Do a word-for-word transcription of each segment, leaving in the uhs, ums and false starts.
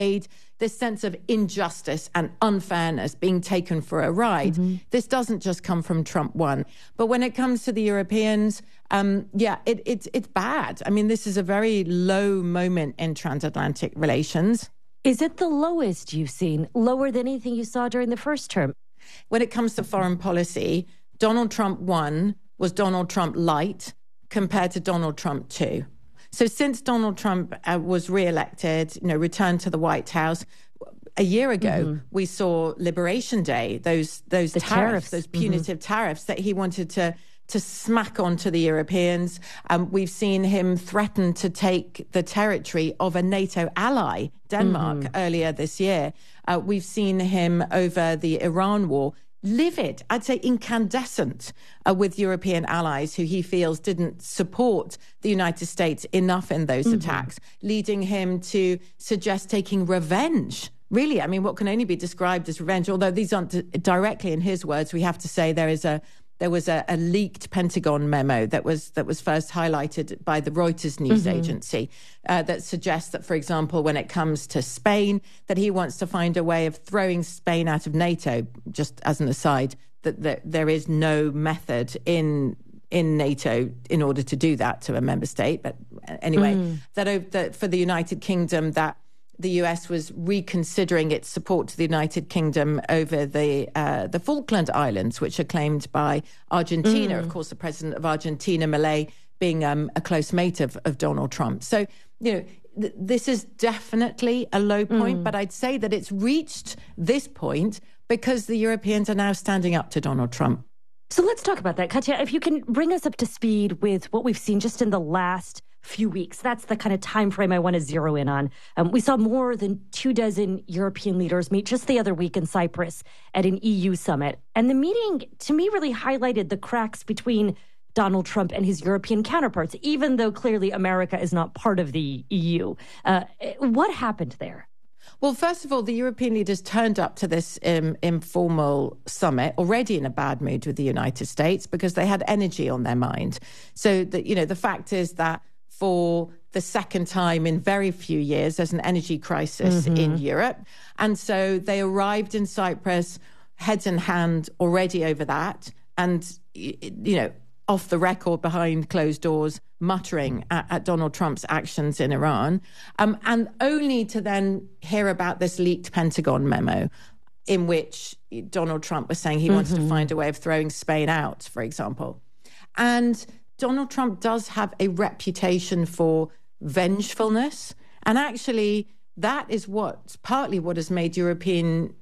this sense of injustice and unfairness being taken for a ride. Mm-hmm. This doesn't just come from Trump one. But when it comes to the Europeans, um, yeah, it, it, it's bad. I mean, this is a very low moment in transatlantic relations. Is it the lowest you've seen? Lower than anything you saw during the first term? When it comes to foreign policy, Donald Trump one was Donald Trump light compared to Donald Trump two. So since Donald Trump uh, was reelected, you know, returned to the White House, a year ago, mm-hmm. we saw Liberation Day, those those the tariffs, tariffs, those punitive mm-hmm. tariffs that he wanted to to smack onto the Europeans. Um, we've seen him threaten to take the territory of a NATO ally, Denmark, mm-hmm. earlier this year. Uh, we've seen him over the Iran war, livid, I'd say incandescent, uh, with European allies who he feels didn't support the United States enough in those mm-hmm. attacks, leading him to suggest taking revenge. Really, I mean, what can only be described as revenge, although these aren't d- directly in his words, we have to say there is a There was a, a leaked Pentagon memo that was that was first highlighted by the Reuters news mm-hmm. agency uh, that suggests that, for example, when it comes to Spain, that he wants to find a way of throwing Spain out of NATO. Just as an aside, that, that there is no method in in NATO in order to do that to a member state. But anyway, mm. that, that for the United Kingdom, that the U S was reconsidering its support to the United Kingdom over the uh, the Falkland Islands, which are claimed by Argentina. Mm. Of course, the president of Argentina, Milei, being um, a close mate of, of Donald Trump. So, you know, th- this is definitely a low point, mm. but I'd say that it's reached this point because the Europeans are now standing up to Donald Trump. So let's talk about that. Katya, if you can bring us up to speed with what we've seen just in the last few weeks. That's the kind of time frame I want to zero in on. Um, we saw more than two dozen European leaders meet just the other week in Cyprus at an E U summit. And the meeting, to me, really highlighted the cracks between Donald Trump and his European counterparts, even though clearly America is not part of the E U. Uh, what happened there? Well, first of all, the European leaders turned up to this um, informal summit already in a bad mood with the United States because they had energy on their mind. So, that, you know, the fact is that for the second time in very few years, there's an energy crisis mm-hmm. in Europe. And so they arrived in Cyprus, heads in hand already over that. And, you know, off the record behind closed doors, muttering at, at Donald Trump's actions in Iran. Um, and only to then hear about this leaked Pentagon memo in which Donald Trump was saying he mm-hmm. wanted to find a way of throwing Spain out, for example. And Donald Trump does have a reputation for vengefulness. And actually, that is what partly what has made European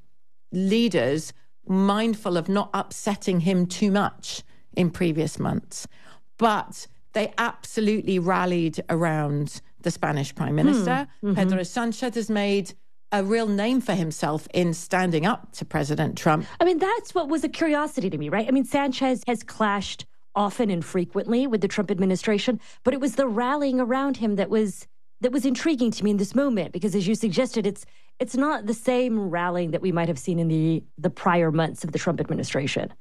leaders mindful of not upsetting him too much in previous months. But they absolutely rallied around the Spanish Prime Minister. Mm-hmm. Pedro Sanchez has made a real name for himself in standing up to President Trump. I mean, that's what was a curiosity to me, right? I mean, Sanchez has clashed often and frequently with the Trump administration, but it was the rallying around him that was that was intriguing to me in this moment, because as you suggested, it's it's not the same rallying that we might have seen in the the prior months of the Trump administration.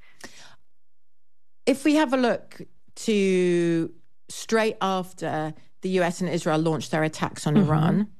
If we have a look to straight after the U S and Israel launched their attacks on mm-hmm. Iran,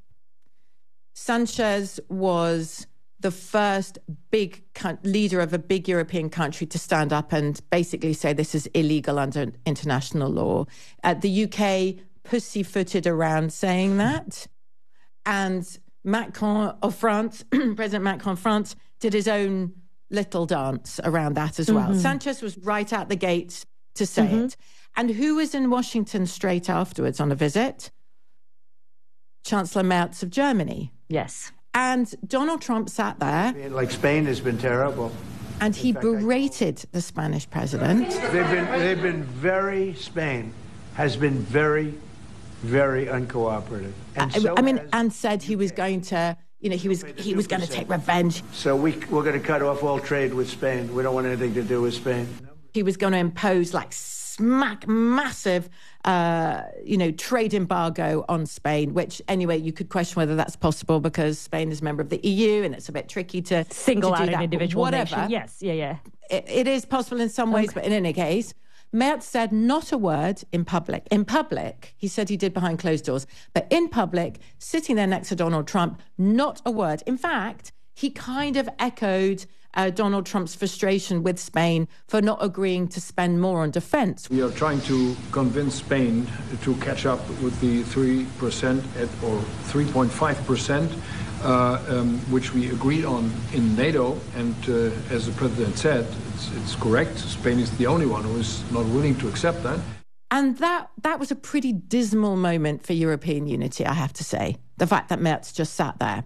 Sanchez was the first big co- leader of a big European country to stand up and basically say this is illegal under international law. Uh, the U K pussyfooted around saying that. And Macron of France, President Macron of France, did his own little dance around that as well. Mm-hmm. Sanchez was right out the gate to say mm-hmm. it. And who was in Washington straight afterwards on a visit? Chancellor Merz of Germany. Yes. And Donald Trump sat there. Like Spain has been terrible. And he fact, berated the Spanish president. They've been, they've been very, Spain has been very, very uncooperative. And I, so I mean, and said he was going to, you know, he was he was going to take revenge. So we, we're going to cut off all trade with Spain. We don't want anything to do with Spain. He was going to impose like smack massive, uh, you know, trade embargo on Spain, which anyway, you could question whether that's possible because Spain is a member of the E U and it's a bit tricky to single to out do an that. individual Whatever. nation. Yes, yeah, yeah. It, it is possible in some ways, okay. But in any case, Merz said not a word in public. In public, he said he did behind closed doors. But in public, sitting there next to Donald Trump, not a word. In fact, he kind of echoed uh, Donald Trump's frustration with Spain for not agreeing to spend more on defense. We are trying to convince Spain to catch up with the three percent at, or three point five percent, uh, um, which we agreed on in NATO. And uh, as the president said, it's, it's correct. Spain is the only one who is not willing to accept that. And that that was a pretty dismal moment for European unity, I have to say. The fact that Merz just sat there.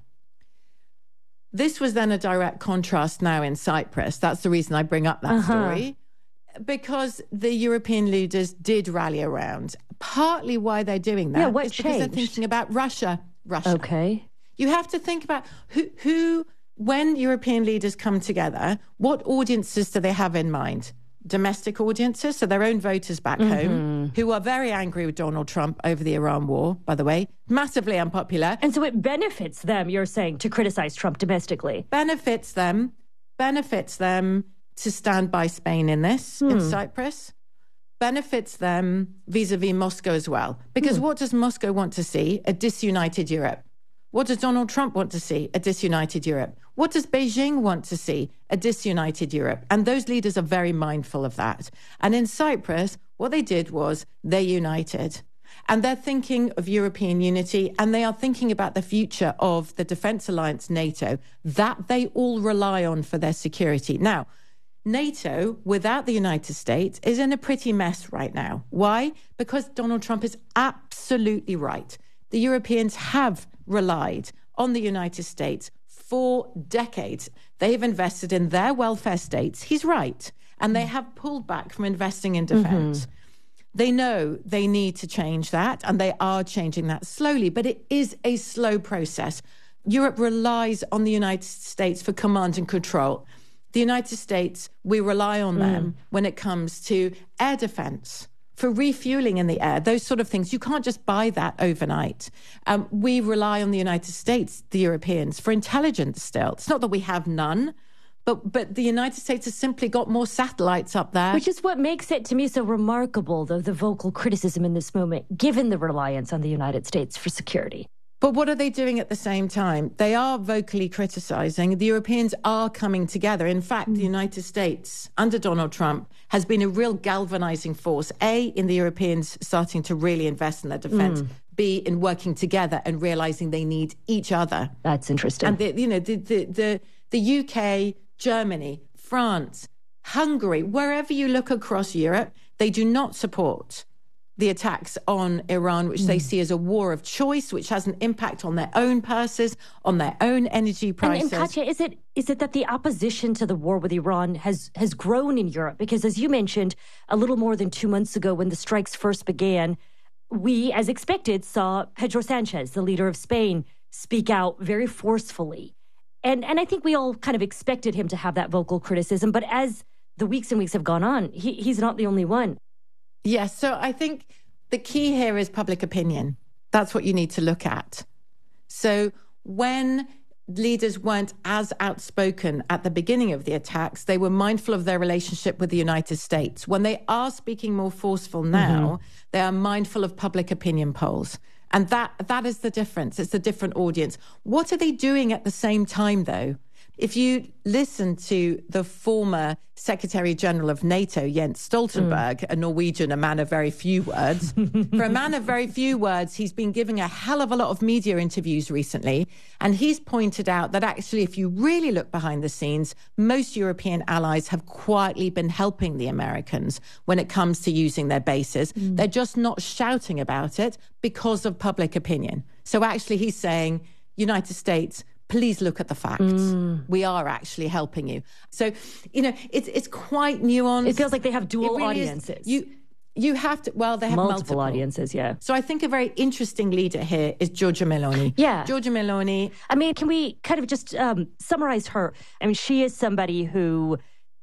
This was then a direct contrast now in Cyprus. That's the reason I bring up that uh-huh. story. Because the European leaders did rally around. Partly why they're doing that yeah, what is changed? because they're thinking about Russia. Russia. Okay. You have to think about who, who, when European leaders come together, what audiences do they have in mind? Domestic audiences, so their own voters back mm-hmm. home, who are very angry with Donald Trump over the Iran war, by the way, massively unpopular. And so it benefits them, you're saying, to criticize Trump domestically. Benefits them, benefits them to stand by Spain in this, hmm. in Cyprus. Benefits them vis-a-vis Moscow as well. Because hmm. what does Moscow want to see? A disunited Europe. What does Donald Trump want to see? A disunited Europe. What does Beijing want to see? A disunited Europe. And those leaders are very mindful of that. And in Cyprus, what they did was they united. And they're thinking of European unity, and they are thinking about the future of the defense alliance NATO, that they all rely on for their security. Now, NATO, without the United States, is in a pretty mess right now. Why? Because Donald Trump is absolutely right. The Europeans have relied on the United States for decades. They have invested in their welfare states. He's right. And they have pulled back from investing in defense. Mm-hmm. They know they need to change that, and they are changing that slowly, but it is a slow process. Europe relies on the United States for command and control. The United States, we rely on them mm. when it comes to air defense, for refueling in the air, those sort of things. You can't just buy that overnight. Um, we rely on the United States, the Europeans, for intelligence still. It's not that we have none, but but the United States has simply got more satellites up there. Which is what makes it, to me, so remarkable, though, the vocal criticism in this moment, given the reliance on the United States for security. But what are they doing at the same time? They are vocally criticizing. The Europeans are coming together. In fact, mm. the United States, under Donald Trump, has been a real galvanizing force, A, in the Europeans starting to really invest in their defense, mm. B, in working together and realizing they need each other. That's interesting. And, the, you know, the, the, the, the U K, Germany, France, Hungary, wherever you look across Europe, they do not support the attacks on Iran, which mm. they see as a war of choice, which has an impact on their own purses, on their own energy prices. And, and Katya, is it is it that the opposition to the war with Iran has has grown in Europe? Because as you mentioned, a little more than two months ago when the strikes first began, we, as expected, saw Pedro Sanchez, the leader of Spain, speak out very forcefully. And and I think we all kind of expected him to have that vocal criticism. But as the weeks and weeks have gone on, he, he's not the only one. Yes, so I think the key here is public opinion. That's what you need to look at. So when leaders weren't as outspoken at the beginning of the attacks, they were mindful of their relationship with the United States. When they are speaking more forceful now, mm-hmm. they are mindful of public opinion polls. And that that is the difference. It's a different audience. What are they doing at the same time, though? If you listen to the former Secretary General of NATO, Jens Stoltenberg, mm. a Norwegian, a man of very few words, for a man of very few words, he's been giving a hell of a lot of media interviews recently. And he's pointed out that actually, if you really look behind the scenes, most European allies have quietly been helping the Americans when it comes to using their bases. Mm. They're just not shouting about it because of public opinion. So actually, he's saying, United States, please look at the facts. Mm. We are actually helping you. So, you know, it's it's quite nuanced. It feels like they have dual really audiences. Is, you you have to, well, they have multiple, multiple audiences, yeah. So I think a very interesting leader here is Giorgia Meloni. Yeah. Giorgia Meloni. I mean, can we kind of just um, summarize her? I mean, she is somebody who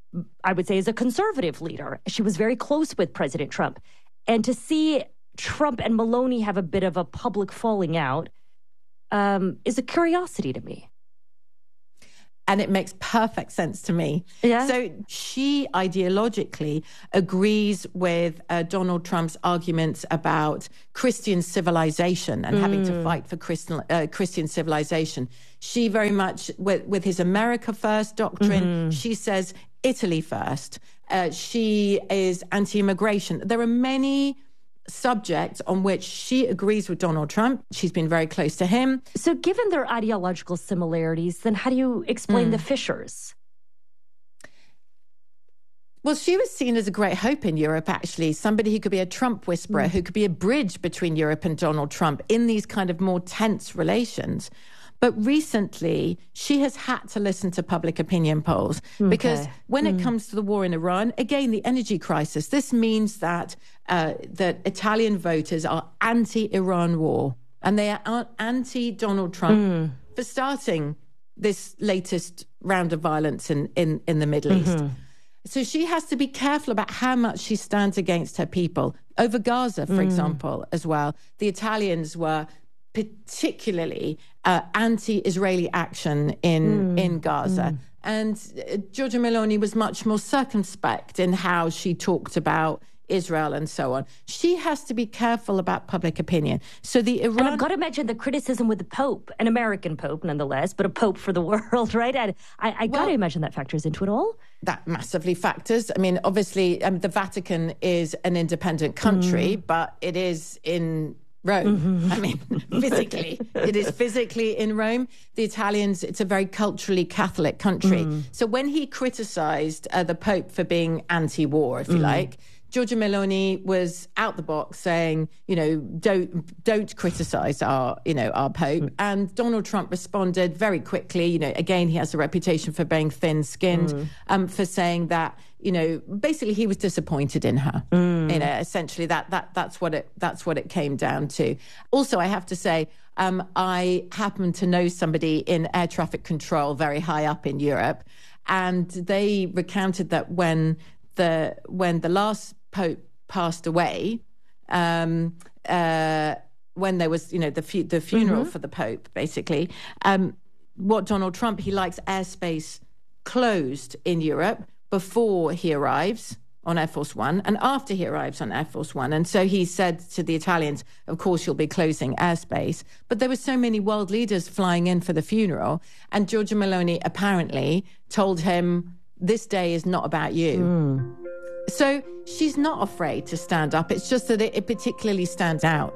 I would say is a conservative leader. She was very close with President Trump. And to see Trump and Meloni have a bit of a public falling out, Um, is a curiosity to me. and it makes perfect sense to me. Yeah. So she ideologically agrees with uh, Donald Trump's arguments about Christian civilization and mm. having to fight for Christian, uh, Christian civilization. She very much, with, with his America First doctrine, mm-hmm. she says Italy first. Uh, she is anti-immigration. There are many subjects on which she agrees with Donald Trump. She's been very close to him. So given their ideological similarities, then how do you explain mm. the fissures? Well, she was seen as a great hope in Europe, actually, somebody who could be a Trump whisperer, mm. who could be a bridge between Europe and Donald Trump in these kind of more tense relations. But recently, she has had to listen to public opinion polls okay. because when mm. it comes to the war in Iran, again, the energy crisis, this means that uh, that Italian voters are anti-Iran war and they are anti-Donald Trump mm. for starting this latest round of violence in, in, in the Middle mm-hmm. East. So she has to be careful about how much she stands against her people. Over Gaza, for mm. example, as well, the Italians were particularly uh, anti-Israeli action in, mm. in Gaza. Mm. And uh, Giorgia Meloni was much more circumspect in how she talked about Israel and so on. She has to be careful about public opinion. So the Iran... And I've got to mention the criticism with the Pope, an American Pope nonetheless, but a Pope for the world, right? And I, I well, got to imagine that factors into it all. That massively factors. I mean, obviously, um, the Vatican is an independent country, mm. but it is in Rome. Mm-hmm. I mean, physically. It is physically in Rome. The Italians, it's a very culturally Catholic country. Mm. So when he criticised uh, the Pope for being anti-war, if you mm. like, Giorgia Meloni was out the box saying, you know, don't don't criticize our, you know, our Pope. Mm. And Donald Trump responded very quickly. You know, again, he has a reputation for being thin-skinned, mm. um, for saying that, you know, basically he was disappointed in her. Mm. You know, essentially that that that's what it that's what it came down to. Also, I have to say, um, I happen to know somebody in air traffic control very high up in Europe, and they recounted that when the when the last Pope passed away, um, uh, when there was, you know, the fu- the funeral mm-hmm. for the Pope, basically, um, what Donald Trump, he likes airspace closed in Europe before he arrives on Air Force One and after he arrives on Air Force One. And so he said to the Italians, of course, you'll be closing airspace. But there were so many world leaders flying in for the funeral. And Giorgia Meloni apparently told him, this day is not about you. Mm. So she's not afraid to stand up. It's just that it, it particularly stands out.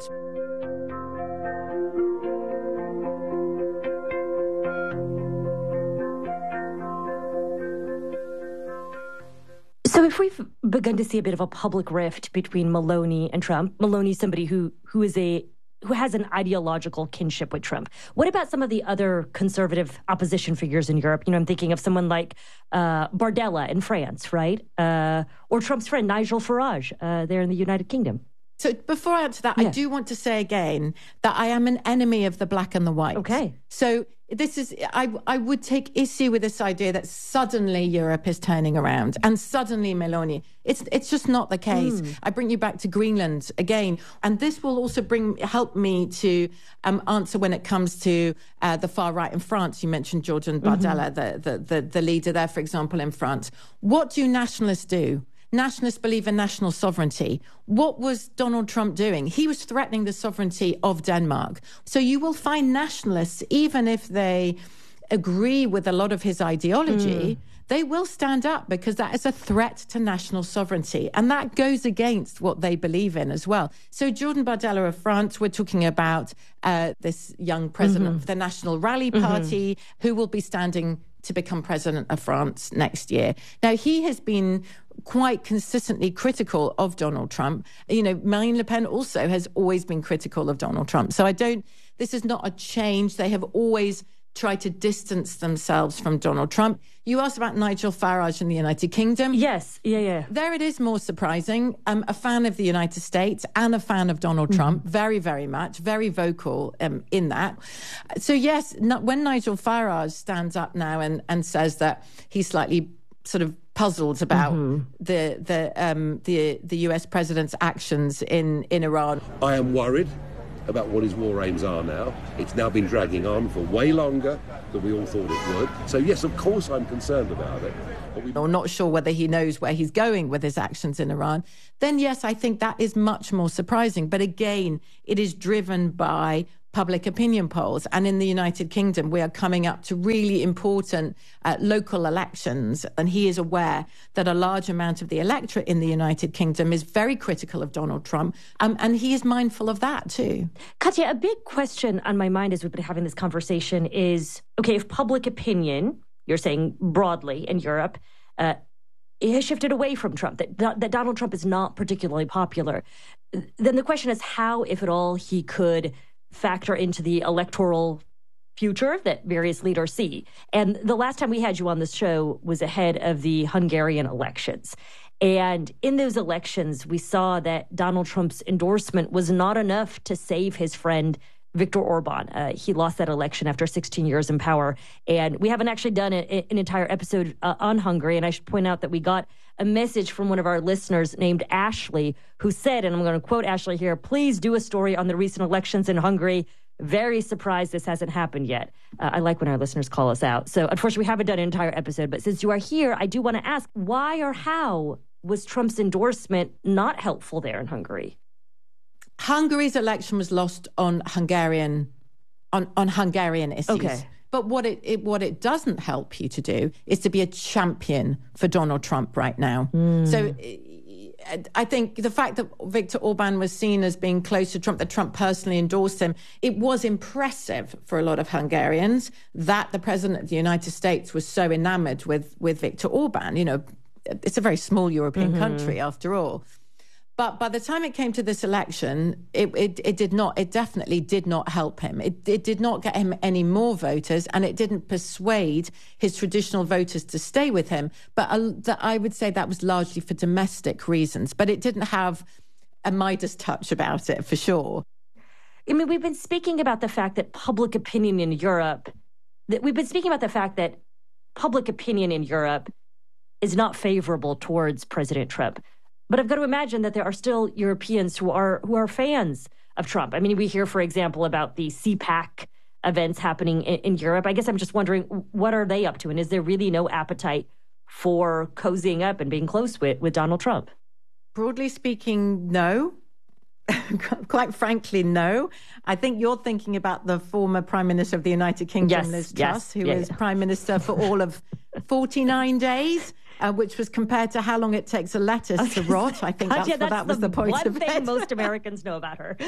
So if we've begun to see a bit of a public rift between Meloni and Trump, Meloni's somebody who who is a who has an ideological kinship with Trump. What about some of the other conservative opposition figures in Europe? You know, I'm thinking of someone like uh, Bardella in France, right? Uh, or Trump's friend Nigel Farage uh, there in the United Kingdom. So before I answer that, yeah. I do want to say again that I am an enemy of the black and the white. Okay. So this is, I, I would take issue with this idea that suddenly Europe is turning around and suddenly Meloni. It's it's just not the case. Mm. I bring you back to Greenland again. And this will also bring help me to um, answer when it comes to uh, the far right in France. You mentioned Jordan Bardella, mm-hmm. the, the, the, the leader there, for example, in France. What do nationalists do? Nationalists believe in national sovereignty. What was Donald Trump doing? He was threatening the sovereignty of Denmark. So you will find nationalists, even if they agree with a lot of his ideology, mm. they will stand up because that is a threat to national sovereignty. And that goes against what they believe in as well. So Jordan Bardella of France, we're talking about uh, this young president mm-hmm. of the National Rally Party mm-hmm. who will be standing to become president of France next year. Now, he has been quite consistently critical of Donald Trump. You know, Marine Le Pen also has always been critical of Donald Trump. So I don't, this is not a change. They have always tried to distance themselves from Donald Trump. You asked about Nigel Farage in the United Kingdom. Yes, yeah, yeah. There it is more surprising. I'm a fan of the United States and a fan of Donald mm-hmm. Trump, very, very much, very vocal um, in that. So yes, not, when Nigel Farage stands up now and, and says that he's slightly sort of puzzled about mm-hmm. the the um, the the U S president's actions in, in Iran. I am worried about what his war aims are now. It's now been dragging on for way longer than we all thought it would. So, yes, of course I'm concerned about it. But we... or not sure whether he knows where he's going with his actions in Iran, then yes, I think that is much more surprising. But again, it is driven by public opinion polls. And in the United Kingdom, we are coming up to really important uh, local elections. And he is aware that a large amount of the electorate in the United Kingdom is very critical of Donald Trump. Um, and he is mindful of that too. Katya, a big question on my mind as we've been having this conversation is, okay, if public opinion, you're saying broadly in Europe, uh, has shifted away from Trump, that, that Donald Trump is not particularly popular, then the question is how, if at all, he could factor into the electoral future that various leaders see. And the last time we had you on this show was ahead of the Hungarian elections. And in those elections, we saw that Donald Trump's endorsement was not enough to save his friend Viktor Orban. Uh, he lost that election after sixteen years in power. And we haven't actually done a, an entire episode uh, on Hungary. And I should point out that we got a message from one of our listeners named Ashley, who said, and I'm going to quote Ashley here, please do a story on the recent elections in Hungary. Very surprised this hasn't happened yet. Uh, I like when our listeners call us out. So unfortunately, we haven't done an entire episode. But since you are here, I do want to ask, why or how was Trump's endorsement not helpful there in Hungary? Hungary's election was lost on Hungarian on, on Hungarian issues. Okay. But what it, it what it doesn't help you to do is to be a champion for Donald Trump right now. Mm. So I think the fact that Viktor Orban was seen as being close to Trump, that Trump personally endorsed him, it was impressive for a lot of Hungarians that the president of the United States was so enamored with, with Viktor Orban. You know, it's a very small European mm-hmm. country after all. But by the time it came to this election, it, it, it did not, it definitely did not help him. It, it did not get him any more voters, and it didn't persuade his traditional voters to stay with him. But uh, the, I would say that was largely for domestic reasons, but it didn't have a Midas touch about it for sure. I mean, we've been speaking about the fact that public opinion in Europe, that we've been speaking about the fact that public opinion in Europe is not favorable towards President Trump. But I've got to imagine that there are still Europeans who are who are fans of Trump. I mean, we hear, for example, about the C PAC events happening in, in Europe. I guess I'm just wondering, what are they up to? And is there really no appetite for cozying up and being close with, with Donald Trump? Broadly speaking, no. Quite frankly, no. I think you're thinking about the former Prime Minister of the United Kingdom, yes, Liz Truss, yes, who yeah, was yeah. Prime Minister for all of forty-nine days. Uh, which was compared to how long it takes a lettuce to rot. I think that's, yeah, that's that was the, the point one of thing it. most Americans know about her.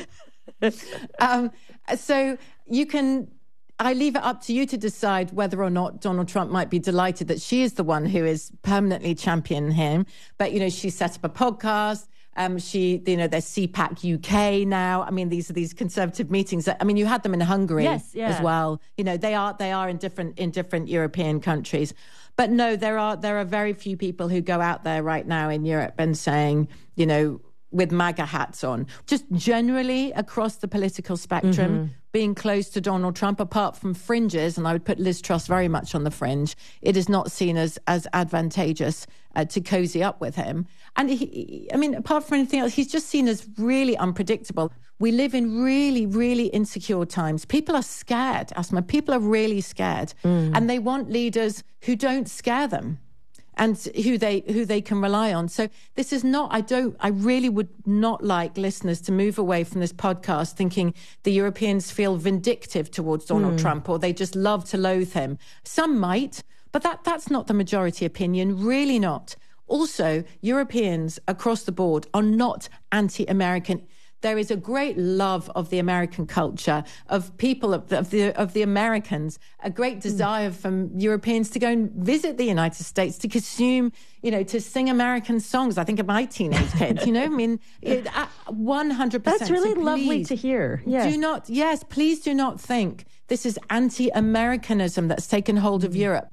um, so you can, I leave it up to you to decide whether or not Donald Trump might be delighted that she is the one who is permanently championing him. But, you know, she set up a podcast. Um, she, you know, there's C PAC U K now. I mean, these are these conservative meetings. That, I mean, you had them in Hungary yes, yeah. as well. You know, they are they are in different in different European countries. But no, there are there are very few people who go out there right now in Europe and saying, you know, with MAGA hats on, just generally across the political spectrum, mm-hmm. being close to Donald Trump, apart from fringes, and I would put Liz Truss very much on the fringe, it is not seen as as advantageous uh, to cozy up with him. And he, I mean, apart from anything else, he's just seen as really unpredictable. We live in really, really insecure times. People are scared, Asma. People are really scared. Mm. And they want leaders who don't scare them and who they who they can rely on. So this is not, I don't, I really would not like listeners to move away from this podcast thinking the Europeans feel vindictive towards Donald mm. Trump or they just love to loathe him. Some might, but that that's not the majority opinion, really not. Also, Europeans across the board are not anti-American. There is a great love of the American culture, of people, of the, of the, of the Americans, a great desire mm. from Europeans to go and visit the United States, to consume, you know, to sing American songs. I think of my teenage kids, you know, I mean, it, uh, one hundred percent. That's really so lovely to hear. Yeah. Do not, yes, please do not think this is anti-Americanism that's taken hold of Europe,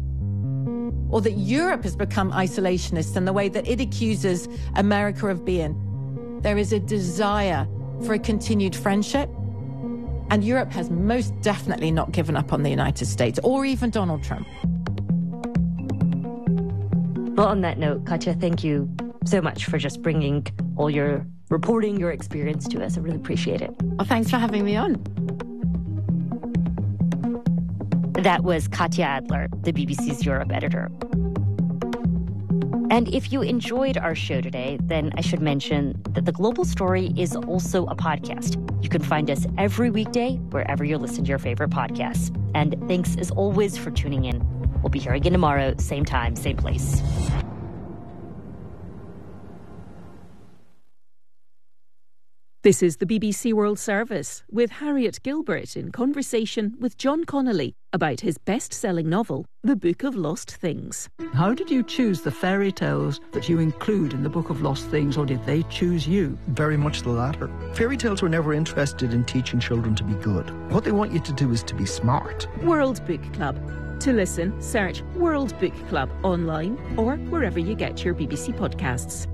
or that Europe has become isolationist in the way that it accuses America of being. There is a desire for a continued friendship, and Europe has most definitely not given up on the United States or even Donald Trump. Well, on that note, Katya, thank you so much for just bringing all your reporting your experience to us. I really appreciate it. Well, thanks for having me on. That was Katya Adler, the B B C's Europe editor. And if you enjoyed our show today, then I should mention that The Global Story is also a podcast. You can find us every weekday wherever you listen to your favorite podcasts. And thanks as always for tuning in. We'll be here again tomorrow, same time, same place. This is the B B C World Service with Harriet Gilbert in conversation with John Connolly about his best-selling novel, The Book of Lost Things. How did you choose the fairy tales that you include in the Book of Lost Things, or did they choose you? Very much the latter. Fairy tales were never interested in teaching children to be good. What they want you to do is to be smart. World Book Club. To listen, search World Book Club online or wherever you get your B B C podcasts.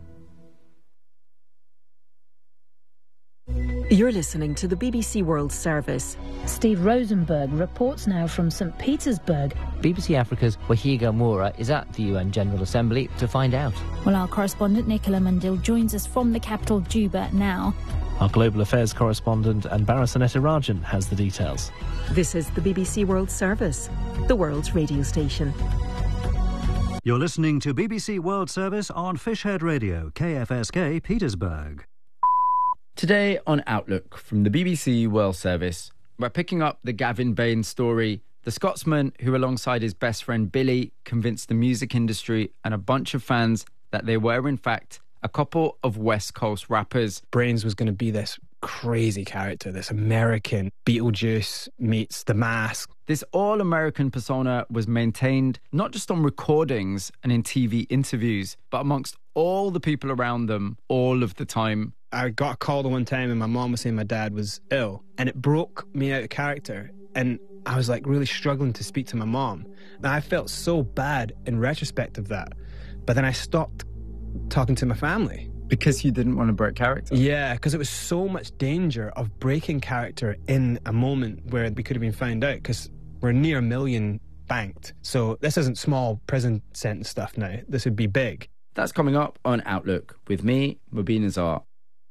You're listening to the B B C World Service. Steve Rosenberg reports now from Saint Petersburg. B B C Africa's Wahiga Moura is at the U N General Assembly to find out. Well, our correspondent Nicola Mundil joins us from the capital, Juba, now. Our Global Affairs correspondent Anbara Sanetirajan has the details. This is the B B C World Service, the world's radio station. You're listening to B B C World Service on Fishhead Radio, K F S K, Petersburg. Today on Outlook from the B B C World Service, we're picking up the Gavin Bain story, the Scotsman who alongside his best friend Billy convinced the music industry and a bunch of fans that they were in fact a couple of West Coast rappers. Brains was going to be this crazy character, this American Beetlejuice meets The Mask. This all-American persona was maintained not just on recordings and in T V interviews, but amongst all the people around them all of the time. I got a call the one time and my mom was saying my dad was ill, and it broke me out of character, and I was like really struggling to speak to my mom. Now I felt so bad in retrospect of that, but then I stopped talking to my family. Because you didn't want to break character? Yeah, because it was so much danger of breaking character in a moment where we could have been found out, because we're near a million banked. So this isn't small prison sentence stuff now. This would be big. That's coming up on Outlook with me, Mubin Azar.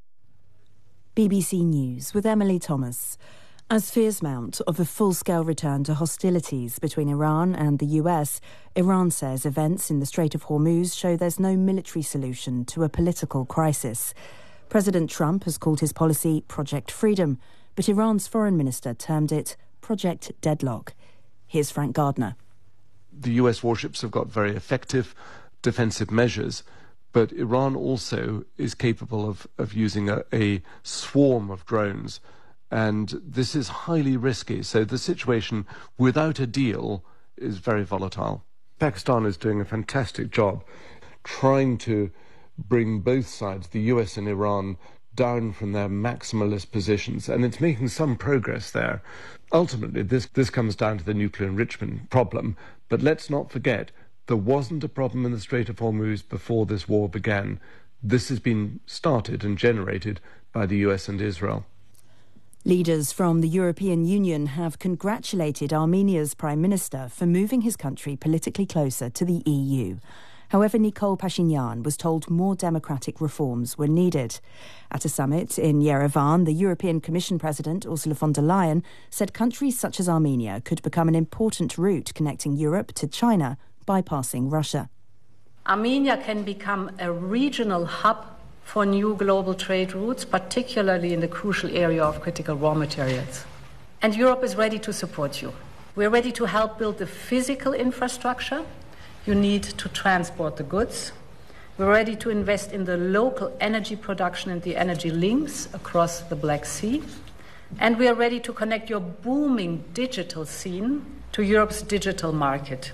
B B C News with Emily Thomas. As fears mount of a full-scale return to hostilities between Iran and the U S, Iran says events in the Strait of Hormuz show there's no military solution to a political crisis. President Trump has called his policy Project Freedom, but Iran's foreign minister termed it Project Deadlock. Here's Frank Gardner. The U S warships have got very effective defensive measures, but Iran also is capable of, of using a, a swarm of drones, and this is highly risky. So the situation without a deal is very volatile. Pakistan is doing a fantastic job trying to bring both sides, the U S and Iran, down from their maximalist positions, and it's making some progress there. Ultimately, this, this comes down to the nuclear enrichment problem, but let's not forget, there wasn't a problem in the Strait of Hormuz before this war began. This has been started and generated by the U S and Israel. Leaders from the European Union have congratulated Armenia's Prime Minister for moving his country politically closer to the E U. However, Nikol Pashinyan was told more democratic reforms were needed. At a summit in Yerevan, the European Commission President Ursula von der Leyen said countries such as Armenia could become an important route connecting Europe to China, bypassing Russia. Armenia can become a regional hub for new global trade routes, particularly in the crucial area of critical raw materials. And Europe is ready to support you. We're ready to help build the physical infrastructure you need to transport the goods. We're ready to invest in the local energy production and the energy links across the Black Sea. And we are ready to connect your booming digital scene to Europe's digital market.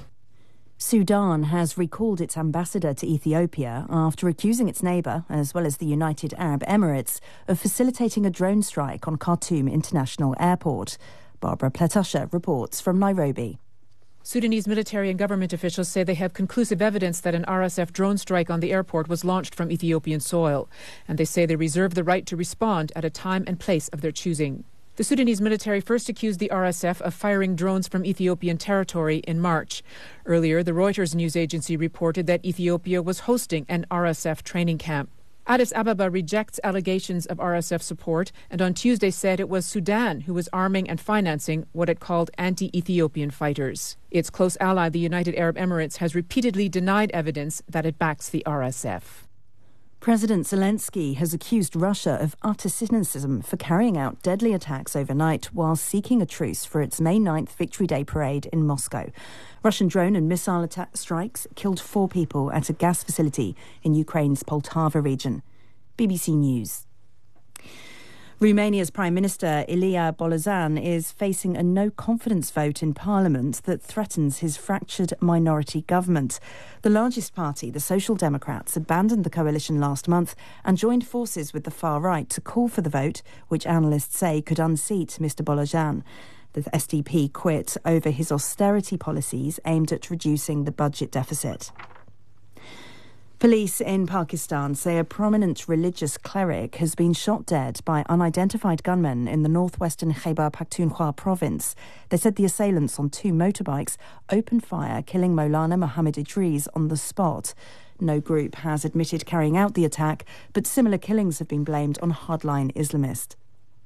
Sudan has recalled its ambassador to Ethiopia after accusing its neighbour, as well as the United Arab Emirates, of facilitating a drone strike on Khartoum International Airport. Barbara Pletusha reports from Nairobi. Sudanese military and government officials say they have conclusive evidence that an R S F drone strike on the airport was launched from Ethiopian soil, and they say they reserve the right to respond at a time and place of their choosing. The Sudanese military first accused the R S F of firing drones from Ethiopian territory in March. Earlier, the Reuters news agency reported that Ethiopia was hosting an R S F training camp. Addis Ababa rejects allegations of R S F support and on Tuesday said it was Sudan who was arming and financing what it called anti-Ethiopian fighters. Its close ally, the United Arab Emirates, has repeatedly denied evidence that it backs the R S F. President Zelensky has accused Russia of utter cynicism for carrying out deadly attacks overnight while seeking a truce for its May ninth Victory Day parade in Moscow. Russian drone and missile attack strikes killed four people at a gas facility in Ukraine's Poltava region. B B C News. Romania's Prime Minister Ilie Bolyai is facing a no-confidence vote in Parliament that threatens his fractured minority government. The largest party, the Social Democrats, abandoned the coalition last month and joined forces with the far right to call for the vote, which analysts say could unseat Mr Bolyai. The S D P quit over his austerity policies aimed at reducing the budget deficit. Police in Pakistan say a prominent religious cleric has been shot dead by unidentified gunmen in the northwestern Khyber Pakhtunkhwa province. They said the assailants on two motorbikes opened fire, killing Maulana Muhammad Idris on the spot. No group has admitted carrying out the attack, but similar killings have been blamed on hardline Islamists.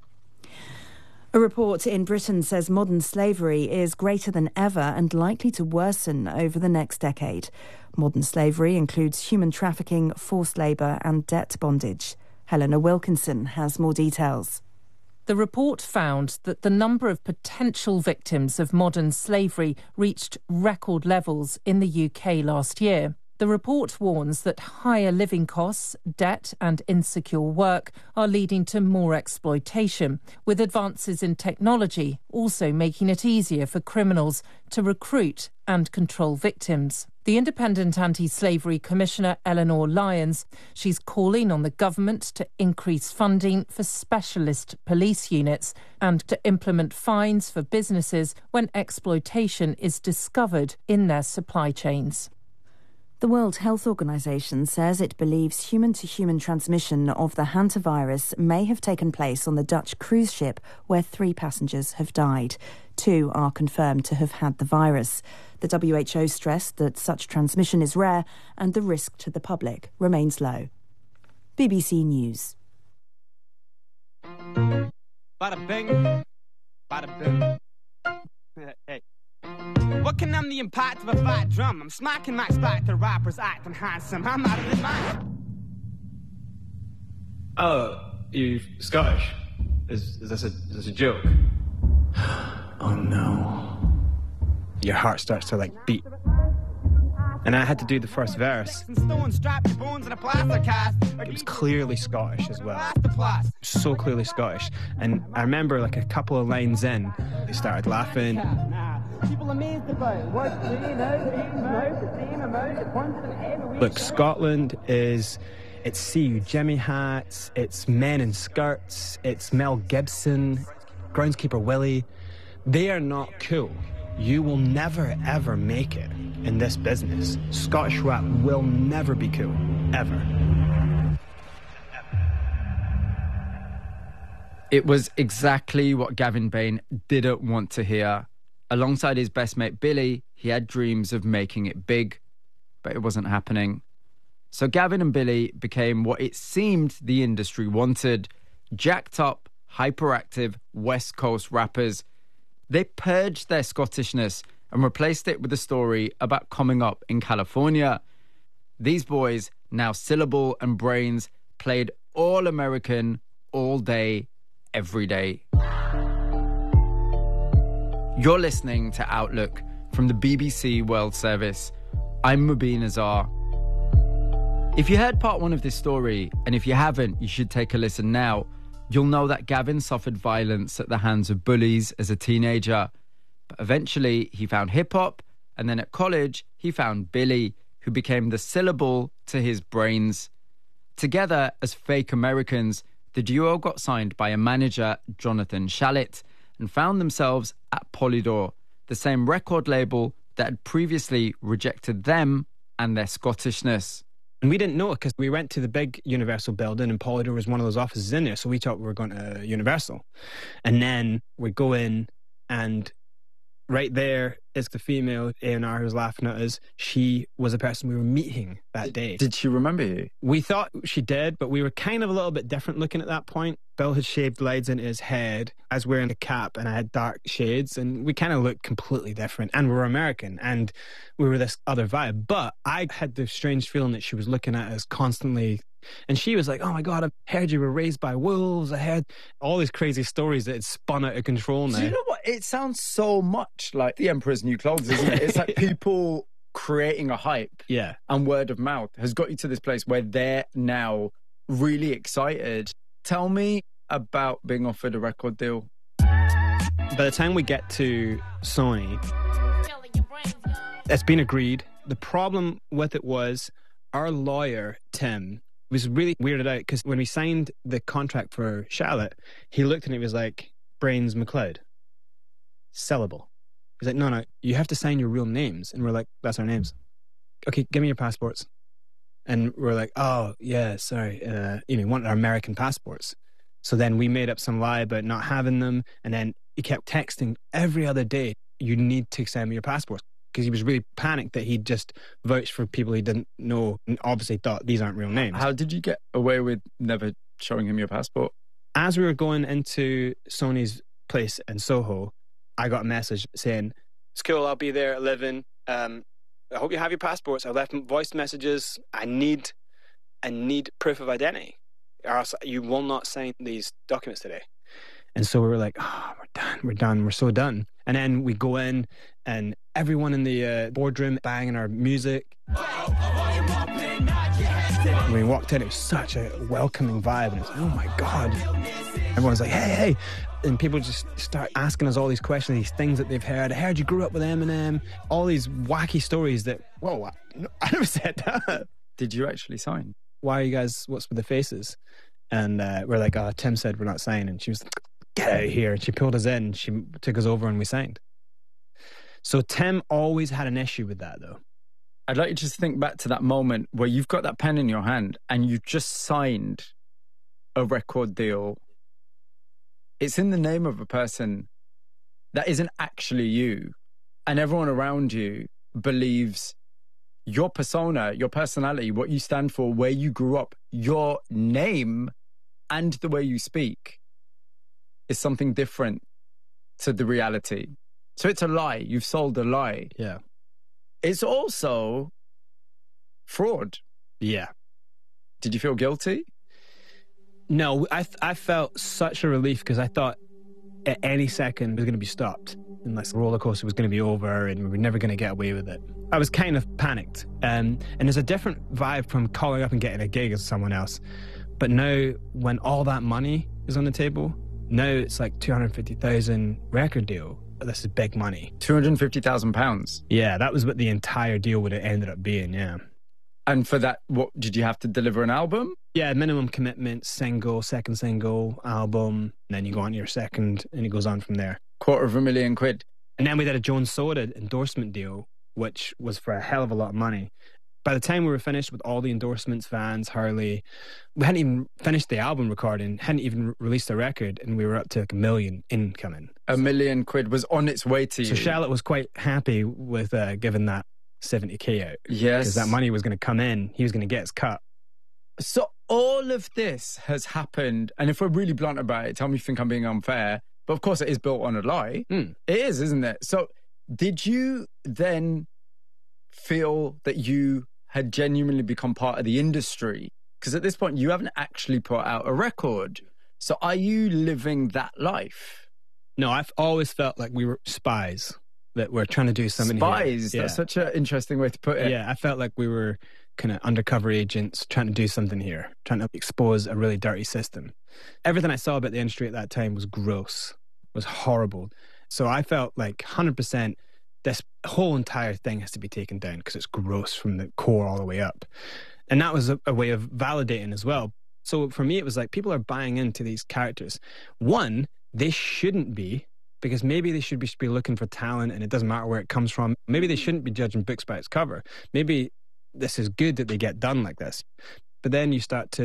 A report in Britain says modern slavery is greater than ever and likely to worsen over the next decade. Modern slavery includes human trafficking, forced labour and debt bondage. Helena Wilkinson has more details. The report found that the number of potential victims of modern slavery reached record levels in the U K last year. The report warns that higher living costs, debt and insecure work are leading to more exploitation, with advances in technology also making it easier for criminals to recruit and control victims. The Independent Anti-Slavery Commissioner Eleanor Lyons, she's calling on the government to increase funding for specialist police units and to implement fines for businesses when exploitation is discovered in their supply chains. The World Health Organization says it believes human-to-human transmission of the hantavirus may have taken place on the Dutch cruise ship where three passengers have died. Two are confirmed to have had the virus. The W H O stressed that such transmission is rare and the risk to the public remains low. B B C News. Bada bing, bada boom. Hey. What can numb the impact of a fat drum? I'm smacking Max back to rappers acting handsome. I'm out of his mind. Oh, you Scottish? Is, is this a is this a joke? Oh no. Your heart starts to like beat. And I had to do the first verse. It was clearly Scottish as well. So clearly Scottish. And I remember like a couple of lines in, they started laughing. Look, Scotland is, it's See You Jimmy hats, it's Men in Skirts, it's Mel Gibson, Groundskeeper Willie. They are not cool. You will never ever make it in this business. Scottish rap will never be cool, ever. It was exactly what Gavin Bain didn't want to hear. Alongside his best mate Billy, he had dreams of making it big, but it wasn't happening. So Gavin and Billy became what it seemed the industry wanted: jacked up, hyperactive West Coast rappers. They purged their Scottishness and replaced it with a story about coming up in California. These boys, now Syllable and Brains, played all American, all day, every day. You're listening to Outlook from the B B C World Service. I'm Mubin Azar. If you heard part one of this story, and if you haven't, you should take a listen now. You'll know that Gavin suffered violence at the hands of bullies as a teenager. But eventually, he found hip-hop, and then at college, he found Billy, who became the Syllable to his Brains. Together, as fake Americans, the duo got signed by a manager, Jonathan Shalit, and found themselves at Polydor, the same record label that had previously rejected them and their Scottishness. And we didn't know it because we went to the big Universal building and Polydor was one of those offices in there. So we thought we were going to Universal. And then we go in and right there is the female A and R who's laughing at us. She was the person we were meeting that day. Did she remember you? We thought she did, but we were kind of a little bit different looking at that point. Bill had shaved leads into his head. I was wearing a cap and I had dark shades, and we kind of looked completely different. And we were American, and we were this other vibe. But I had the strange feeling that she was looking at us constantly. And she was like, oh my God, I've heard you were raised by wolves. I heard all these crazy stories that had spun out of control now. Do you know what? It sounds so much like The Emperor's New Clothes, isn't it? It's like people creating a hype. Yeah. And word of mouth has got you to this place where they're now really excited. Tell me about being offered a record deal. By the time we get to Sony, it's been agreed. The problem with it was our lawyer, Tim, was really weirded out because when we signed the contract for Charlotte, he looked and it was like, Brains McLeod. Sellable. He's like, no, no, you have to sign your real names. And we're like, that's our names. Okay, give me your passports. And we're like, oh, yeah, sorry. Uh, you know, we wanted our American passports. So then we made up some lie about not having them. And then he kept texting every other day, you need to send me your passports. Because he was really panicked that he'd just vouched for people he didn't know and obviously thought these aren't real names. How did you get away with never showing him your passport? As we were going into Sony's place in Soho, I got a message saying, it's cool, I'll be there at eleven. Um, I hope you have your passports. I left voice messages. I need, I need proof of identity, or else you will not sign these documents today. And so we were like, oh, we're done, we're done, we're so done. And then we go in and everyone in the uh, boardroom banging our music. When we walked in, it was such a welcoming vibe. And it was like, oh my God. Everyone's like, hey, hey. And people just start asking us all these questions, these things that they've heard. I heard you grew up with Eminem. All these wacky stories that, whoa, I, no, I never said that. Did you actually sign? Why are you guys, what's with the faces? And uh, we're like, oh, Tim said we're not signing. And she was like, get out of here. And she pulled us in. She took us over and we signed. So Tim always had an issue with that, though. I'd like you to just think back to that moment where you've got that pen in your hand and you've just signed a record deal. It's in the name of a person that isn't actually you. And everyone around you believes your persona, your personality, what you stand for, where you grew up, your name and the way you speak is something different to the reality. So it's a lie. You've sold a lie. Yeah. It's also fraud. Yeah. Did you feel guilty? No, I I felt such a relief because I thought at any second it was going to be stopped. Unless the roller coaster was going to be over and we were never going to get away with it. I was kind of panicked. Um, and there's a different vibe from calling up and getting a gig as someone else. But now, when all that money is on the table, now it's like two hundred fifty thousand record deal. This is big money. two hundred fifty thousand pounds? Yeah, that was what the entire deal would have ended up being, yeah. And for that, what did you have to deliver an album? Yeah, minimum commitment, single, second single, album, and then you go on to your second, and it goes on from there. Quarter of a million quid. And then we did a Jones Soda endorsement deal, which was for a hell of a lot of money. By the time we were finished with all the endorsements, Vans, Hurley, we hadn't even finished the album recording, hadn't even released the record, and we were up to like a million incoming. A million quid was on its way to you. So Charlotte was quite happy with uh, giving that seventy K out. Yes. Because that money was going to come in. He was going to get his cut. So all of this has happened, and if we're really blunt about it, tell me if you think I'm being unfair, but of course it is built on a lie. Mm. It is, isn't it? So did you then feel that you had genuinely become part of the industry? Because at this point, you haven't actually put out a record. So are you living that life? No, I've always felt like we were spies, that we're trying to do something Spies? here. That's yeah. such an interesting way to put it. Yeah, I felt like we were kind of undercover agents trying to do something here, trying to expose a really dirty system. Everything I saw about the industry at that time was gross, was horrible. So I felt like one hundred percent this whole entire thing has to be taken down because it's gross from the core all the way up. And that was a, a way of validating as well. So for me, it was like people are buying into these characters. One, they shouldn't be, because maybe they should be, should be looking for talent and it doesn't matter where it comes from. Maybe they shouldn't be judging books by its cover. Maybe this is good that they get done like this. But then you start to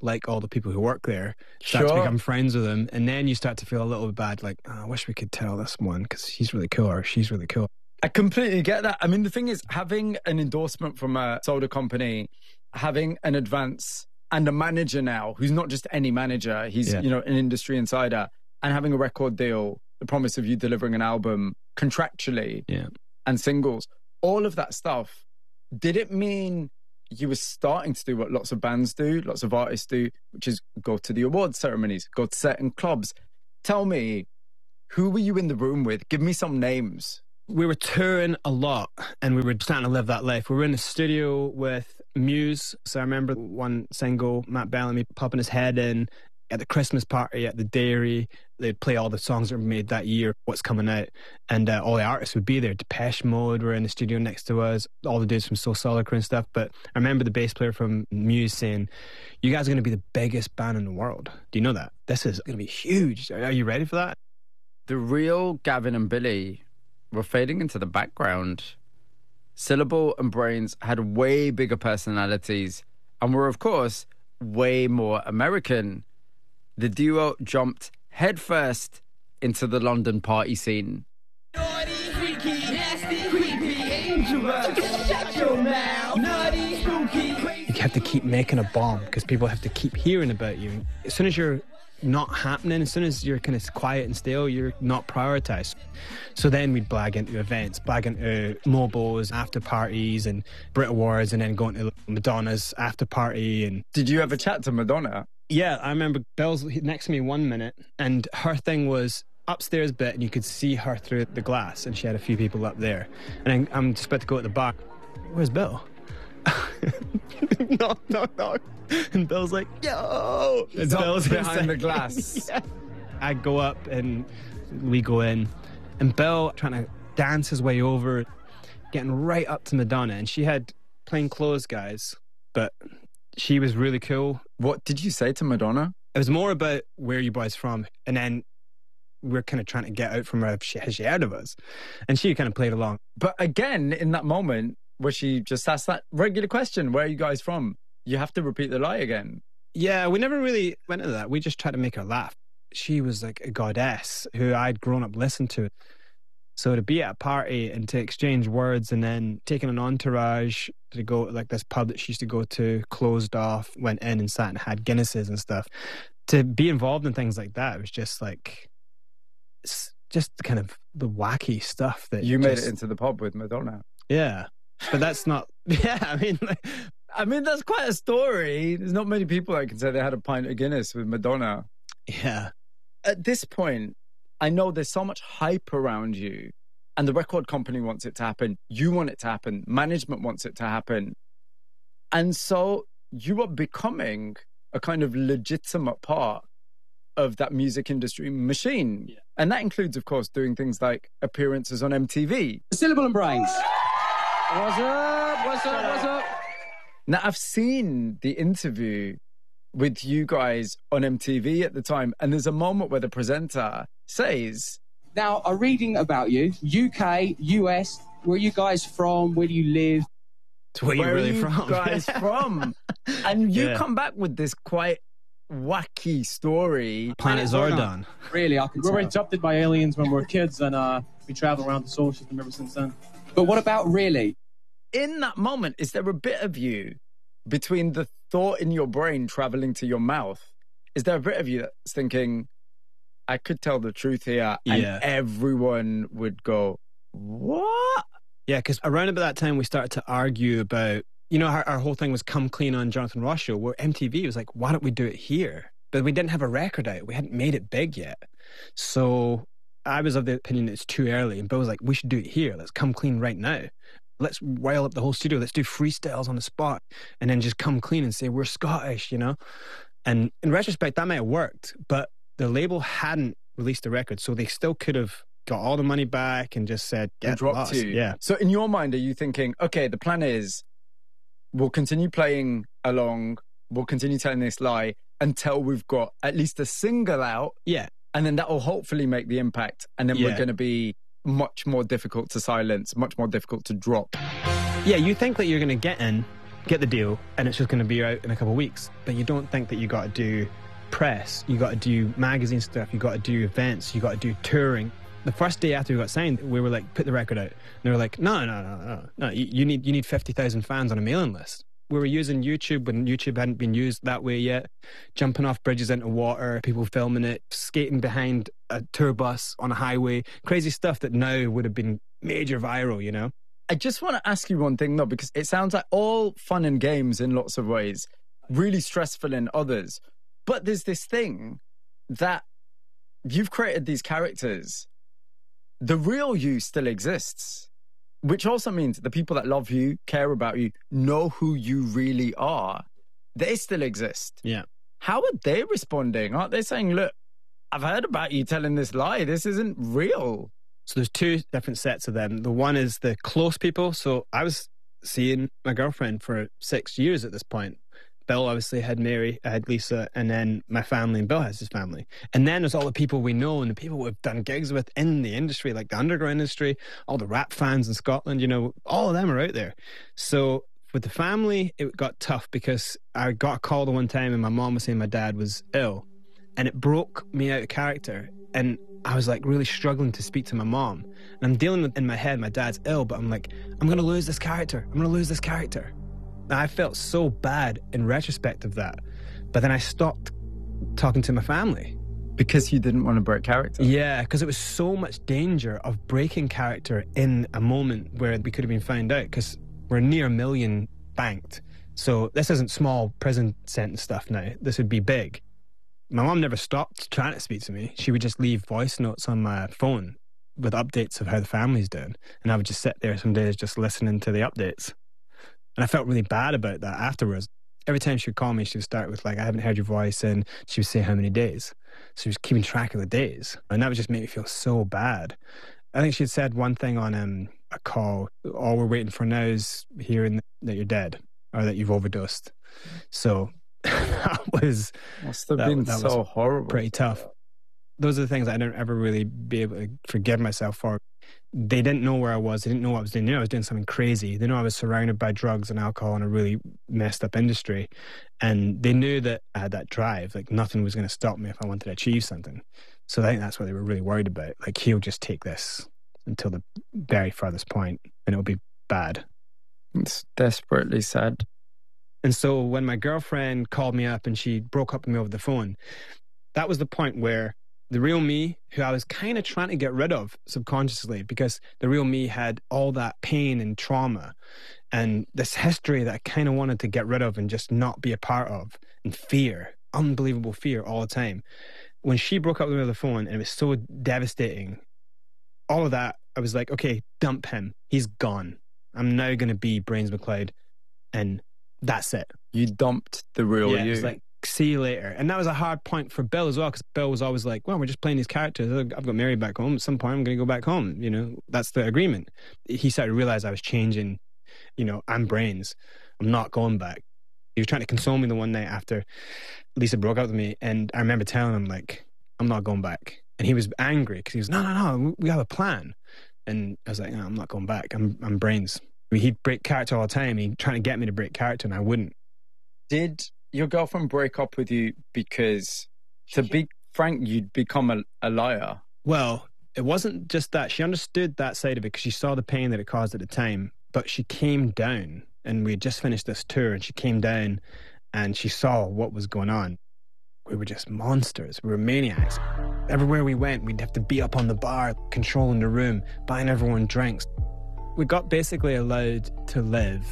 like all the people who work there, start Sure. to become friends with them, and then you start to feel a little bad, like, oh, I wish we could tell this one because he's really cool or she's really cool. I completely get that. I mean, the thing is, having an endorsement from a soda company, having an advance and a manager now who's not just any manager, he's, Yeah. you know, an industry insider, and having a record deal, the promise of you delivering an album contractually yeah. and singles, all of that stuff, did it mean you were starting to do what lots of bands do, lots of artists do, which is go to the awards ceremonies, go to certain clubs? Tell me, who were you in the room with? Give me some names. We were touring a lot and we were starting to live that life. We were in the studio with Muse. So I remember one single, Matt Bellamy popping his head in at the Christmas party at the dairy. They'd play all the songs that were made that year, what's coming out. And uh, all the artists would be there. Depeche Mode were in the studio next to us, all the dudes from Soul Solitaire and stuff. But I remember the bass player from Muse saying, you guys are going to be the biggest band in the world. Do you know that? This is going to be huge. Are you ready for that? The real Gavin and Billy were fading into the background. Syllable and Brains had way bigger personalities and were, of course, way more American. The duo jumped headfirst into the London party scene. You have to keep making a bomb because people have to keep hearing about you. As soon as you're not happening, as soon as you're kind of quiet and still, you're not prioritized. So then we'd blag into events, blag into Mobos, after parties and Brit Awards, and then going to Madonna's after party. And did you ever chat to Madonna? Yeah, I remember Belle's next to me one minute, and her thing was upstairs bit, and you could see her through the glass, and she had a few people up there. And I'm just about to go at the bar. Where's Belle? knock, knock, knock. And Bill's like, yo! And It's up Bill's behind the glass. Yeah. I go up and we go in. And Bill trying to dance his way over, getting right up to Madonna. And she had plain clothes guys, but she was really cool. What did you say to Madonna? It was more about where you boys from. And then we're kind of trying to get out from her if she, has she heard of us. And she kind of played along. But again, in that moment, where she just asked that regular question, where are you guys from? You have to repeat the lie again. Yeah, we never really went into that. We just tried to make her laugh. She was like a goddess who I'd grown up listening to. So to be at a party and to exchange words and then taking an entourage to go to like this pub that she used to go to, closed off, went in and sat and had Guinnesses and stuff. To be involved in things like that was just like, it's just kind of the wacky stuff that You made just, it into the pub with Madonna. Yeah. But that's not, yeah, I mean, like, I mean, that's quite a story. There's not many people that can say they had a pint of Guinness with Madonna. Yeah. At this point, I know there's so much hype around you, and the record company wants it to happen. You want it to happen. Management wants it to happen. And so you are becoming a kind of legitimate part of that music industry machine. Yeah. And that includes, of course, doing things like appearances on M T V. Syllable and Brains. What's up? What's up? What's up? Now, I've seen the interview with you guys on M T V at the time, and there's a moment where the presenter says, now, I'm reading about you. U K, U S, where are you guys from? Where do you live? Where, where you really are you from? guys from? And you Yeah. come back with this quite wacky story. Planet Zordon. Really, I can We were tell. adopted by aliens when we were kids, and uh, we travel around the solar system ever since then. But what about really? In that moment, is there a bit of you between the thought in your brain traveling to your mouth? Is there a bit of you that's thinking, I could tell the truth here, and Yeah. everyone would go, what? Yeah, because around about that time, we started to argue about, you know, our, our whole thing was come clean on Jonathan Ross show, where M T V was like, why don't we do it here? But we didn't have a record out. We hadn't made it big yet. So I was of the opinion it's too early. And Bill was like, we should do it here. Let's come clean right now. Let's rile up the whole studio. Let's do freestyles on the spot and then just come clean and say, we're Scottish, you know? And in retrospect, that might have worked, but the label hadn't released a record. So they still could have got all the money back and just said, And get dropped lost. you. Yeah. So in your mind, are you thinking, okay, the plan is we'll continue playing along, we'll continue telling this lie until we've got at least a single out. Yeah. And then that will hopefully make the impact. And then Yeah. we're going to be much more difficult to silence, much more difficult to drop. Yeah, you think that you're going to get in get the deal, and it's just going to be out in a couple of weeks. But you don't think that you got to do press, you got to do magazine stuff, you got to do events, you got to do touring. The first day after we got signed, we were like, put the record out. And they were like, no, no, no, no, no. You, you need you need fifty thousand fans on a mailing list. We were using YouTube when YouTube hadn't been used that way yet, jumping off bridges into water, people filming it, skating behind a tour bus on a highway, crazy stuff that now would have been major viral, you know? I just want to ask you one thing, though, because it sounds like all fun and games in lots of ways, really stressful in others. But there's this thing that you've created these characters. The real you still exists, which also means the people that love you, care about you, know who you really are. They still exist. Yeah. How are they responding? Aren't they saying, look, I've heard about you telling this lie. This isn't real. So there's two different sets of them. The one is the close people. So I was seeing my girlfriend for six years at this point. Bill obviously had Mary, I had Lisa, and then my family, and Bill has his family. And then there's all the people we know and the people we've done gigs with in the industry, like the underground industry, all the rap fans in Scotland, you know, all of them are out there. So with the family, it got tough because I got a call the one time and my mom was saying my dad was ill. And it broke me out of character. And I was like really struggling to speak to my mom. And I'm dealing with in my head, my dad's ill, but I'm like, I'm going to lose this character. I'm going to lose this character. And I felt so bad in retrospect of that. But then I stopped talking to my family. Because you didn't want to break character? Yeah, because it was so much danger of breaking character in a moment where we could have been found out, because we're near a million banked. So this isn't small prison sentence stuff now. This would be big. My mom never stopped trying to speak to me. She would just leave voice notes on my phone with updates of how the family's doing. And I would just sit there some days just listening to the updates. And I felt really bad about that afterwards. Every time she would call me, she would start with like, I haven't heard your voice, and she would say how many days. So she was keeping track of the days. And that would just make me feel so bad. I think she had said one thing on um, a call, all we're waiting for now is hearing that you're dead or that you've overdosed. So that was, must have that, been that so was horrible. Pretty tough. Those are the things I didn't ever really be able to forgive myself for. They didn't know where I was. They didn't know what I was doing. They knew I was doing something crazy. They knew I was surrounded by drugs and alcohol in a really messed up industry. And they knew that I had that drive. Like nothing was going to stop me if I wanted to achieve something. So I think that's what they were really worried about. Like he'll just take this until the very furthest point and it'll be bad. It's desperately sad. And so when my girlfriend called me up and she broke up with me over the phone, that was the point where the real me, who I was kind of trying to get rid of subconsciously, because the real me had all that pain and trauma and this history that I kind of wanted to get rid of and just not be a part of, and fear, unbelievable fear all the time. When she broke up with me over the phone and it was so devastating, all of that, I was like, okay, dump him. He's gone. I'm now going to be Brains McLeod, and that's it. You dumped the real yeah, you. It was like, see you later. And that was a hard point for Bill as well, because Bill was always like, well, we're just playing these characters. I've got Mary back home. At some point, I'm going to go back home. You know, that's the agreement. He started to realize I was changing. You know, I'm Brains. I'm not going back. He was trying to console me the one night after Lisa broke up with me. And I remember telling him, like, I'm not going back. And he was angry because he was, no, no, no, we have a plan. And I was like, no, I'm not going back. I'm, I'm Brains. I mean, he'd break character all the time. He'd try to get me to break character, and I wouldn't. Did your girlfriend break up with you because, to be frank, you'd become a, a liar? Well, it wasn't just that. She understood that side of it because she saw the pain that it caused at the time. But she came down, and we had just finished this tour, and she came down and she saw what was going on. We were just monsters. We were maniacs. Everywhere we went, we'd have to be up on the bar, controlling the room, buying everyone drinks. We got basically allowed to live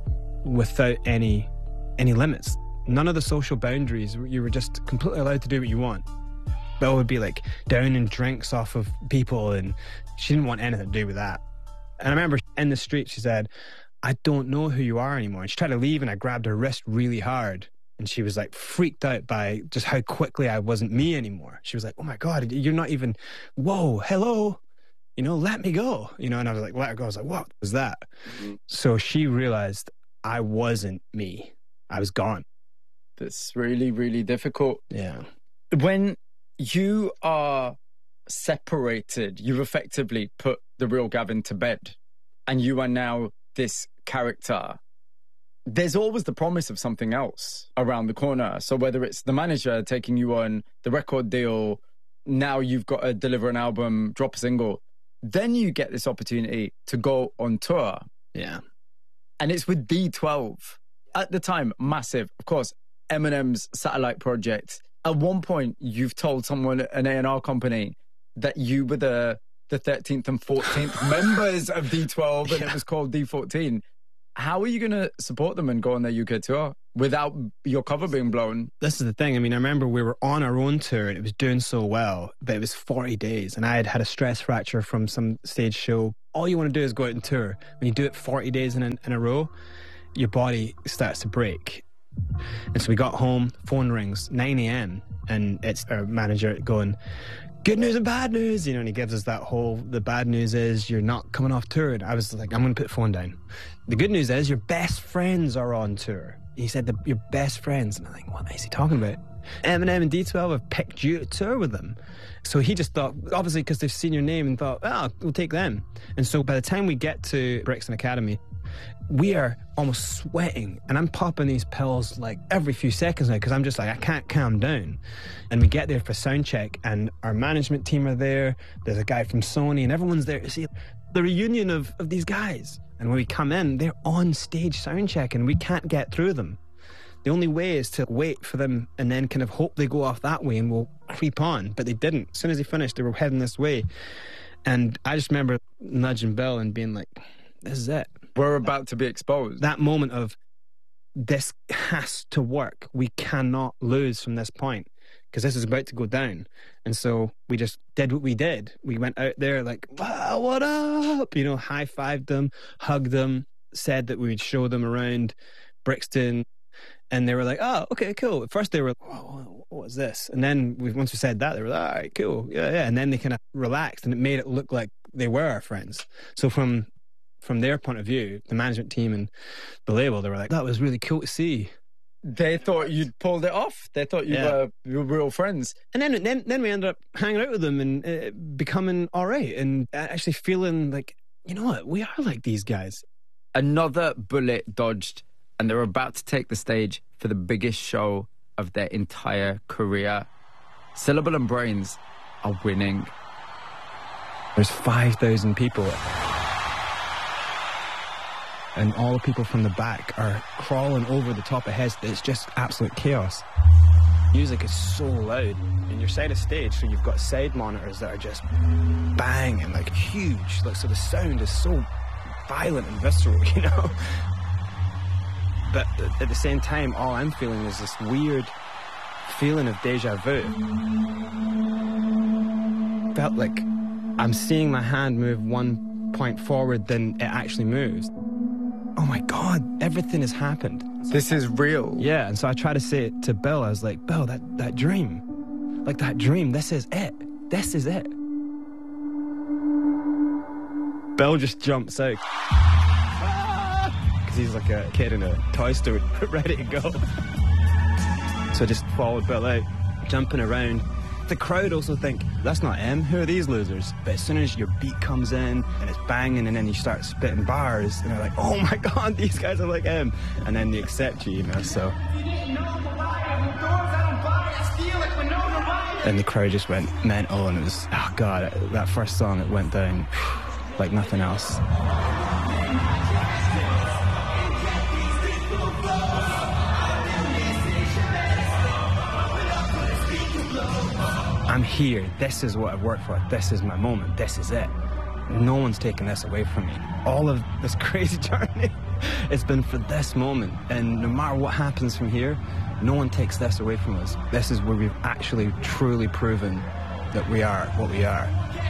without any any limits. None of the social boundaries. You were just completely allowed to do what you want. Bill would be like downing drinks off of people, and she didn't want anything to do with that. And I remember in the street, she said, I don't know who you are anymore. And she tried to leave, and I grabbed her wrist really hard. And she was like freaked out by just how quickly I wasn't me anymore. She was like, oh my God, you're not even, whoa, hello, you know, let me go. You know, and I was like, let her go. I was like, what was that? Mm-hmm. So she realized I wasn't me. I was gone. That's really, really difficult. Yeah. When you are separated, you've effectively put the real Gavin to bed, and you are now this character. there's always the promise of something else around the corner. So whether it's the manager taking you on the record deal, now you've got to deliver an album, drop a single, then you get this opportunity to go on tour. Yeah. And it's with D twelve. At the time, massive. Of course, Eminem's satellite project. At one point, you've told someone, an A and R company, that you were the, the thirteenth and fourteenth members of D twelve, and yeah. it was called D fourteen. How are you going to support them and go on their U K tour without your cover being blown? This is the thing. I mean, I remember we were on our own tour and it was doing so well, but it was forty days and I had had a stress fracture from some stage show. All you want to do is go out and tour. When you do it forty days in a, in a row, your body starts to break. And so we got home, phone rings, nine a.m. and it's our manager going, good news and bad news, you know, and he gives us that whole, the bad news is you're not coming off tour. And I was like, I'm going to put the phone down. The good news is your best friends are on tour. He said, the, your best friends. And I'm like, what is he talking about? Eminem and D twelve have picked you to tour with them. So he just thought, obviously because they've seen your name and thought, oh, we'll take them. And so by the time we get to Brixton Academy, we are almost sweating and I'm popping these pills like every few seconds now because I'm just like, I can't calm down. And we get there for sound check and our management team are there. There's a guy from Sony and everyone's there to see the reunion of, of these guys. And when we come in, they're on stage sound check and we can't get through them. The only way is to wait for them and then kind of hope they go off that way and we'll creep on. But they didn't. As soon as they finished, they were heading this way. And I just remember nudging Bill and being like, this is it. We're about to be exposed. That moment of, this has to work. We cannot lose from this point because this is about to go down. And so we just did what we did. We went out there like, wow, what up? You know, high-fived them, hugged them, said that we would show them around Brixton. And they were like, oh, okay, cool. At first they were like, oh, what was this? And then we, once we said that, they were like, all right, cool. Yeah, yeah. And then they kind of relaxed and it made it look like they were our friends. So from from their point of view, the management team and the label, they were like, that was really cool to see. They thought you'd pulled it off. They thought you, yeah. were, you were real friends. And then, then, then we ended up hanging out with them and uh, becoming all right and actually feeling like, you know what, we are like these guys. Another bullet dodged. And they're about to take the stage for the biggest show of their entire career. Syllable and Brains are winning. There's five thousand people. And all the people from the back are crawling over the top of heads. It's just absolute chaos. Music is so loud. And you're side of stage, so you've got side monitors that are just banging, like huge. Like, so the sound is so violent and visceral, you know? But at the same time, all I'm feeling is this weird feeling of deja vu. Felt like I'm seeing my hand move one point forward, then it actually moves. Oh my God, everything has happened. This is real. Yeah, and so I try to say it to Bill. I was like, Bill, that, that dream, like that dream, this is it. This is it. Bill just jumps out. He's like a kid in a toy store, ready to go. So I just followed Bill out, jumping around. The crowd also think, that's not him, who are these losers? But as soon as your beat comes in and it's banging and then you start spitting bars and they're like, oh my God, these guys are like him. And then they accept you, you know, so. And the crowd just went mental and it was, oh God, that first song, it went down like nothing else. I'm here. This is what I've worked for. This is my moment. This is it. No one's taking this away from me. All of this crazy journey, it's been for this moment. And no matter what happens from here, no one takes this away from us. This is where we've actually truly proven that we are what we are.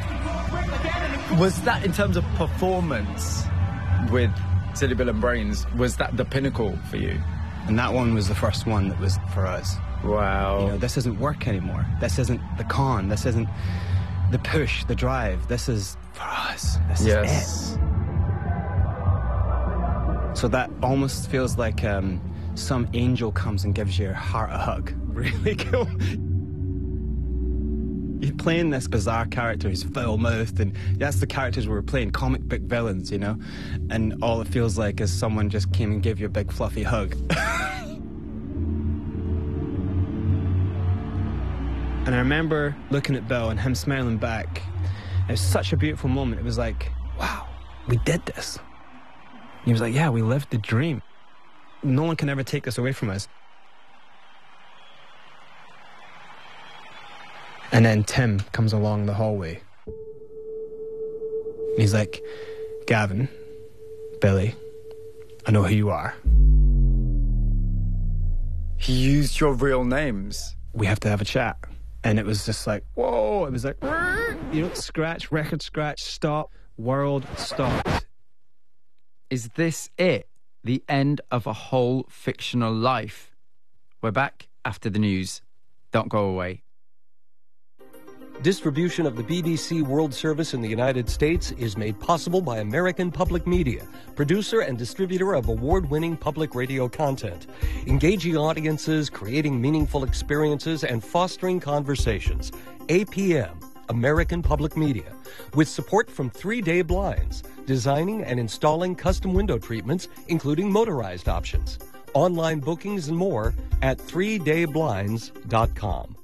Was that, in terms of performance with Syllable and Brains, was that the pinnacle for you? And that one was the first one that was for us. Wow. You know, this isn't work anymore. This isn't the con. This isn't the push, the drive. This is for us. This yes. is it. So that almost feels like um, some angel comes and gives your heart a hug. Really cool. You're playing this bizarre character who's foul-mouthed, and that's the characters we were playing, comic book villains, you know? And all it feels like is someone just came and gave you a big fluffy hug. And I remember looking at Bill and him smiling back. It was such a beautiful moment. It was like, wow, we did this. He was like, yeah, we lived the dream. No one can ever take this away from us. And then Tim comes along the hallway. He's like, Gavin, Billy, I know who you are. He used your real names. We have to have a chat. And it was just like, whoa, it was like, you know, scratch, record scratch, stop, world stopped. Is this it? The end of a whole fictional life? We're back after the news. Don't go away. Distribution of the B B C World Service in the United States is made possible by American Public Media, producer and distributor of award-winning public radio content, engaging audiences, creating meaningful experiences, and fostering conversations. A P M, American Public Media, with support from Three Day Blinds, designing and installing custom window treatments, including motorized options. Online bookings and more at three day blinds dot com.